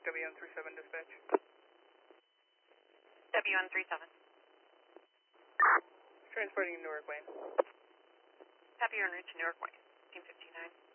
WN37 dispatch. WN37. Transporting Newark Lane. Copy, you're en route to Newark Lane, 1859.